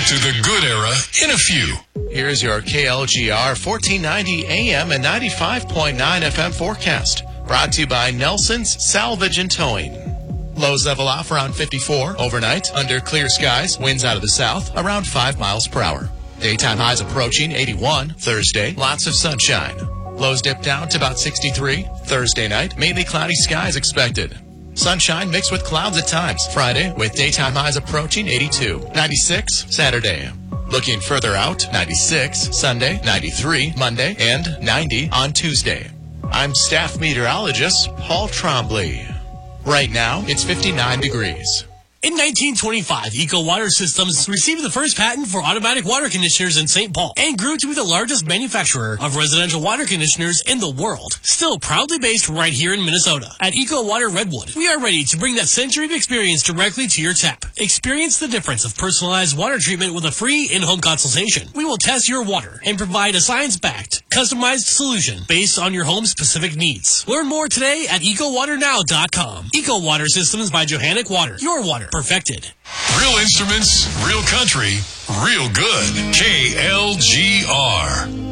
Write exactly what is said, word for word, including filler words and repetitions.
back to the good era in a few. Here's your K L G R fourteen ninety A M and ninety-five point nine F M forecast. Brought to you by Nelson's Salvage and Towing. Lows level off around fifty-four overnight. Under clear skies, winds out of the south around five miles per hour. Daytime highs approaching eighty-one. Thursday, lots of sunshine. Lows dip down to about sixty-three. Thursday night, mainly cloudy skies expected. Sunshine mixed with clouds at times. Friday, with daytime highs approaching eighty-two. ninety-six Saturday. Looking further out, ninety-six Sunday, ninety-three Monday, and ninety on Tuesday. I'm staff meteorologist Paul Trombley. Right now, it's fifty-nine degrees. In nineteen twenty-five, Eco Water Systems received the first patent for automatic water conditioners in Saint Paul and grew to be the largest manufacturer of residential water conditioners in the world. Still proudly based right here in Minnesota. At Eco Water Redwood, we are ready to bring that century of experience directly to your tap. Experience the difference of personalized water treatment with a free in-home consultation. We will test your water and provide a science-backed, customized solution based on your home's specific needs. Learn more today at eco water now dot com. Eco Water Systems by Johannec Water. Your water perfected. Real instruments, real country, real good. K L G R.